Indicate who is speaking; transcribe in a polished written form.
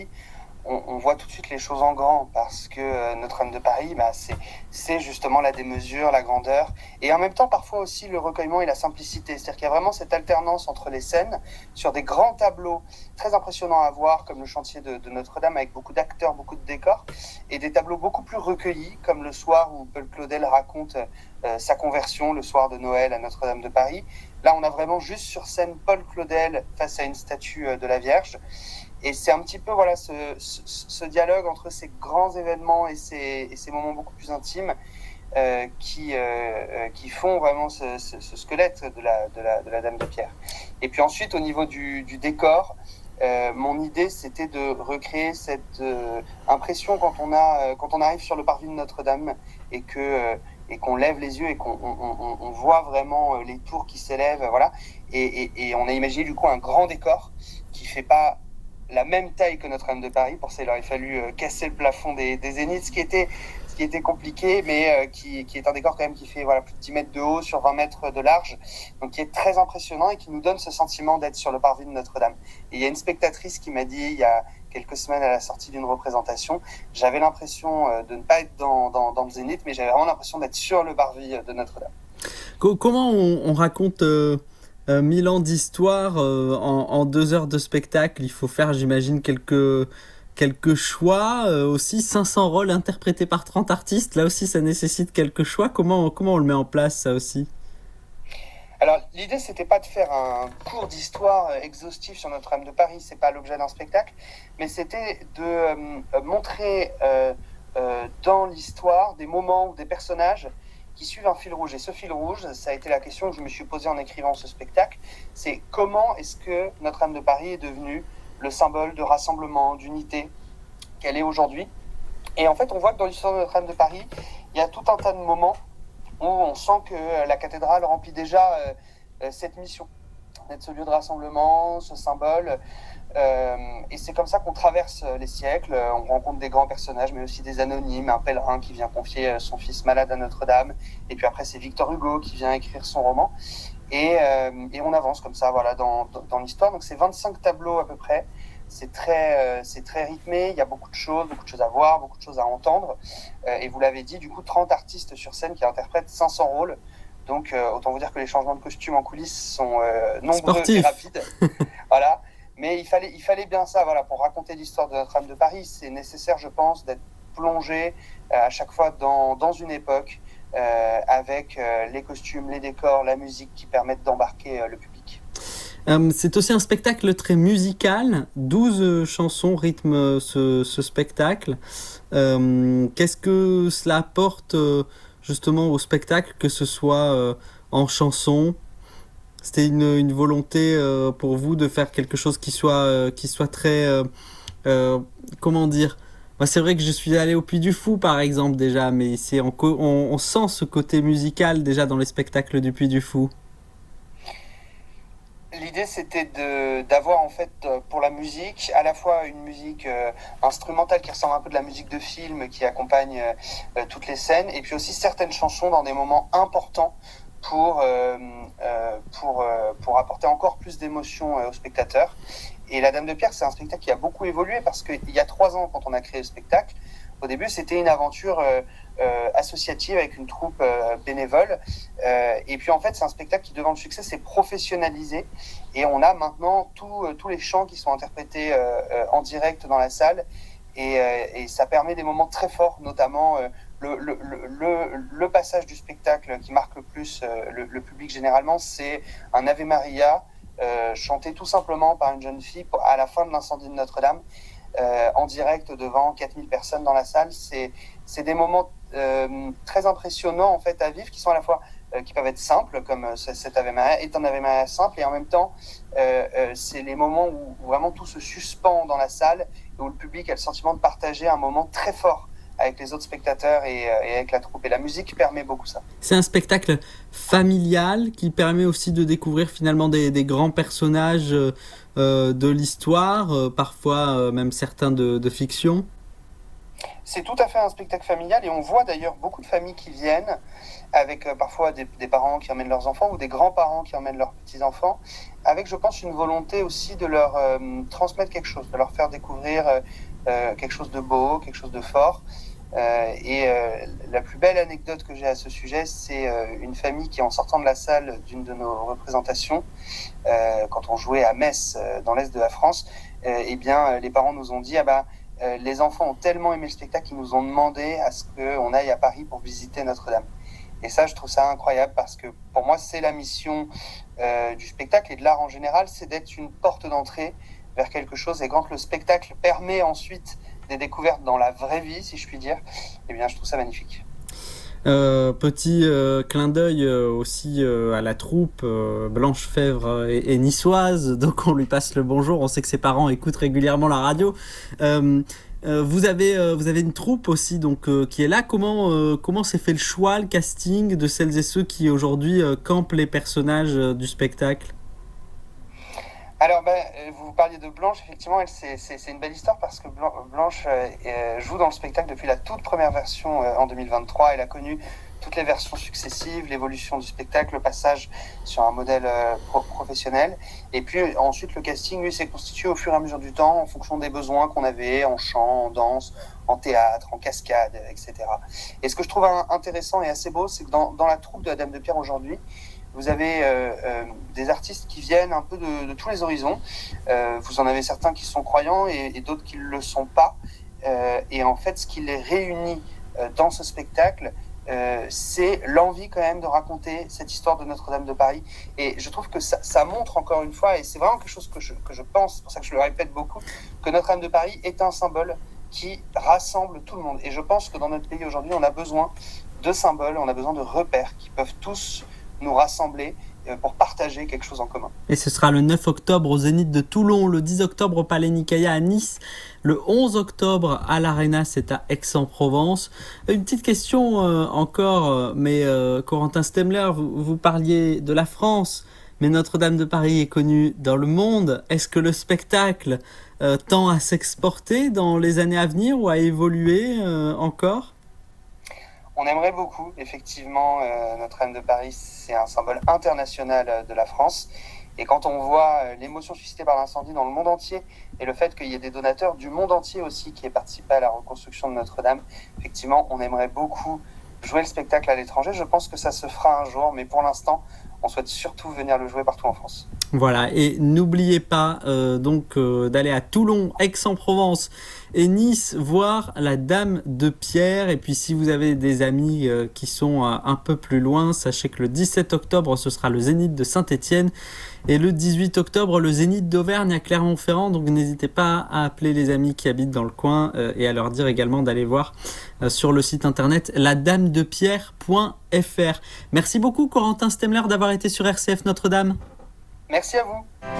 Speaker 1: on voit tout de suite les choses en grand parce que Notre-Dame de Paris, c'est justement la démesure, la grandeur et en même temps parfois aussi le recueillement et la simplicité. C'est-à-dire qu'il y a vraiment cette alternance entre les scènes sur des grands tableaux très impressionnants à voir comme le chantier de Notre-Dame avec beaucoup d'acteurs, beaucoup de décors et des tableaux beaucoup plus recueillis comme le soir où Paul Claudel raconte sa conversion le soir de Noël à Notre-Dame de Paris. Là, on a vraiment juste sur scène Paul Claudel face à une statue de la Vierge. Et c'est un petit peu voilà, ce dialogue entre ces grands événements et ces moments beaucoup plus intimes qui font vraiment ce squelette de la Dame de Pierre. Et puis ensuite, au niveau du décor, mon idée, c'était de recréer cette impression quand on arrive sur le parvis de Notre-Dame et qu'on lève les yeux et qu'on voit vraiment les tours qui s'élèvent, voilà. Et on a imaginé du coup un grand décor qui fait pas la même taille que Notre-Dame de Paris. Pour ça, il aurait fallu casser le plafond des zéniths, ce qui était compliqué, mais qui est un décor quand même qui fait plus de 10 mètres de haut sur 20 mètres de large, donc qui est très impressionnant et qui nous donne ce sentiment d'être sur le parvis de Notre-Dame. Et il y a une spectatrice qui m'a dit il y a quelques semaines à la sortie d'une représentation, j'avais l'impression de ne pas être dans le zénith, mais j'avais vraiment l'impression d'être sur le parvis de Notre-Dame.
Speaker 2: Comment on raconte 1000 ans d'histoire en 2 heures de spectacle? Il faut faire, j'imagine, quelques choix. Aussi, 500 rôles interprétés par 30 artistes. Là aussi, ça nécessite quelques choix. Comment on le met en place, ça aussi?
Speaker 1: Alors, l'idée, c'était pas de faire un cours d'histoire exhaustif sur Notre-Dame de Paris, c'est pas l'objet d'un spectacle, mais c'était de montrer dans l'histoire des moments ou des personnages qui suivent un fil rouge. Et ce fil rouge, ça a été la question que je me suis posée en écrivant ce spectacle, c'est comment est-ce que Notre-Dame de Paris est devenue le symbole de rassemblement, d'unité qu'elle est aujourd'hui. Et en fait, on voit que dans l'histoire de Notre-Dame de Paris, il y a tout un tas de moments où on sent que la cathédrale remplit déjà cette mission, d'être ce lieu de rassemblement, ce symbole. Et c'est comme ça qu'on traverse les siècles. On rencontre des grands personnages, mais aussi des anonymes, un pèlerin qui vient confier son fils malade à Notre-Dame. Et puis après, c'est Victor Hugo qui vient écrire son roman. Et on avance comme ça voilà, dans l'histoire. Donc c'est 25 tableaux à peu près. C'est très rythmé, il y a beaucoup de choses à voir, beaucoup de choses à entendre. Et vous l'avez dit, du coup, 30 artistes sur scène qui interprètent 500 rôles. Donc, autant vous dire que les changements de costumes en coulisses sont nombreux
Speaker 2: Sportif.
Speaker 1: et rapides. Voilà. Mais il fallait bien ça, voilà, pour raconter l'histoire de Notre-Dame de Paris. C'est nécessaire, je pense, d'être plongé à chaque fois dans une époque avec les costumes, les décors, la musique qui permettent d'embarquer le public.
Speaker 2: C'est aussi un spectacle très musical. 12 chansons rythment ce spectacle. Qu'est-ce que cela apporte justement au spectacle, que ce soit en chansons? C'était une volonté pour vous de faire quelque chose qui soit très... comment dire? Moi, c'est vrai que je suis allé au Puy du Fou, par exemple, déjà, mais on sent ce côté musical déjà dans les spectacles du Puy du Fou.
Speaker 1: L'idée, c'était d'avoir en fait pour la musique, à la fois une musique instrumentale qui ressemble un peu de la musique de film qui accompagne toutes les scènes, et puis aussi certaines chansons dans des moments importants pour apporter encore plus d'émotion aux spectateurs. Et La Dame de Pierre, c'est un spectacle qui a beaucoup évolué parce qu'il y a 3 ans, quand on a créé le spectacle, au début, c'était une aventure associative avec une troupe bénévole. Et puis, en fait, c'est un spectacle qui, devant le succès, s'est professionnalisé. Et on a maintenant tous les chants qui sont interprétés en direct dans la salle. Et ça permet des moments très forts, notamment le passage du spectacle qui marque le plus le public généralement, c'est un Ave Maria chanté tout simplement par une jeune fille à la fin de l'incendie de Notre-Dame. En direct devant 4000 personnes dans la salle, c'est des moments très impressionnants en fait à vivre, qui sont à la fois qui peuvent être simples, comme cet Ave Maria est un Ave Maria simple, et en même temps c'est les moments où vraiment tout se suspend dans la salle et où le public a le sentiment de partager un moment très fort avec les autres spectateurs et avec la troupe. Et la musique permet beaucoup ça.
Speaker 2: C'est un spectacle familial qui permet aussi de découvrir finalement des grands personnages de l'histoire, parfois même certains de fiction.
Speaker 1: C'est tout à fait un spectacle familial et on voit d'ailleurs beaucoup de familles qui viennent avec parfois des parents qui emmènent leurs enfants ou des grands-parents qui emmènent leurs petits-enfants, avec, je pense, une volonté aussi de leur transmettre quelque chose, de leur faire découvrir quelque chose de beau, quelque chose de fort. La plus belle anecdote que j'ai à ce sujet, c'est une famille qui, en sortant de la salle d'une de nos représentations, quand on jouait à Metz, dans l'est de la France, eh bien, les parents nous ont dit les enfants ont tellement aimé le spectacle qu'ils nous ont demandé à ce qu'on aille à Paris pour visiter Notre-Dame. Et ça, je trouve ça incroyable parce que pour moi, c'est la mission du spectacle et de l'art en général, c'est d'être une porte d'entrée vers quelque chose. Et quand le spectacle permet ensuite des découvertes dans la vraie vie, si je puis dire, eh bien, je trouve ça magnifique.
Speaker 2: Petit clin d'œil aussi à la troupe Blanche Fèvre et niçoise, donc on lui passe le bonjour, on sait que ses parents écoutent régulièrement la radio. Vous avez une troupe aussi donc qui est là. Comment s'est fait le choix, le casting de celles et ceux qui aujourd'hui campent les personnages du spectacle?
Speaker 1: Alors, vous parliez de Blanche, effectivement, c'est une belle histoire parce que Blanche joue dans le spectacle depuis la toute première version en 2023. Elle a connu toutes les versions successives, l'évolution du spectacle, le passage sur un modèle professionnel. Et puis ensuite, le casting, lui, s'est constitué au fur et à mesure du temps en fonction des besoins qu'on avait en chant, en danse, en théâtre, en cascade, etc. Et ce que je trouve intéressant et assez beau, c'est que dans la troupe de la Dame de Pierre aujourd'hui, vous avez des artistes qui viennent un peu de tous les horizons. Vous en avez certains qui sont croyants et d'autres qui ne le sont pas. Et en fait, ce qui les réunit dans ce spectacle, c'est l'envie quand même de raconter cette histoire de Notre-Dame de Paris. Et je trouve que ça montre encore une fois, et c'est vraiment quelque chose que je pense, c'est pour ça que je le répète beaucoup, que Notre-Dame de Paris est un symbole qui rassemble tout le monde. Et je pense que dans notre pays aujourd'hui, on a besoin de symboles, on a besoin de repères qui peuvent tous nous rassembler pour partager quelque chose en commun.
Speaker 2: Et ce sera le 9 octobre au Zénith de Toulon, le 10 octobre au Palais Nicaïa à Nice, le 11 octobre à l'Arena, c'est à Aix-en-Provence. Une petite question encore, mais Corentin Stemler, vous parliez de la France, mais Notre-Dame de Paris est connue dans le monde. Est-ce que le spectacle tend à s'exporter dans les années à venir ou à évoluer encore ?
Speaker 1: On aimerait beaucoup, effectivement, Notre-Dame de Paris, c'est un symbole international de la France. Et quand on voit l'émotion suscitée par l'incendie dans le monde entier et le fait qu'il y ait des donateurs du monde entier aussi qui aient participé à la reconstruction de Notre-Dame, effectivement, on aimerait beaucoup jouer le spectacle à l'étranger. Je pense que ça se fera un jour, mais pour l'instant, on souhaite surtout venir le jouer partout en France.
Speaker 2: Voilà, et n'oubliez pas d'aller à Toulon, Aix-en-Provence et Nice voir la Dame de Pierre. Et puis si vous avez des amis qui sont un peu plus loin, sachez que le 17 octobre, ce sera le Zénith de Saint-Étienne et le 18 octobre, le Zénith d'Auvergne à Clermont-Ferrand. Donc n'hésitez pas à appeler les amis qui habitent dans le coin et à leur dire également d'aller voir sur le site internet ladamedepierre.fr. Merci beaucoup Corentin Stemler d'avoir été sur RCF Notre-Dame.
Speaker 1: Merci à vous.